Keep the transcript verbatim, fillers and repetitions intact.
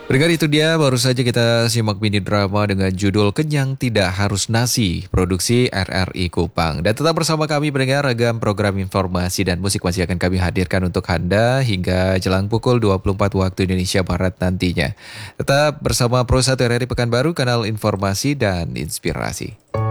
Pendengar, itu dia baru saja kita simak mini drama dengan judul Kenyang Tidak Harus Nasi, produksi R R I Kupang. Dan tetap bersama kami pendengar, ragam program informasi dan musik masih akan kami hadirkan untuk Anda hingga jelang pukul dua puluh empat waktu Indonesia Barat nantinya. Tetap bersama Pro satu R R I Pekanbaru, kanal informasi dan inspirasi.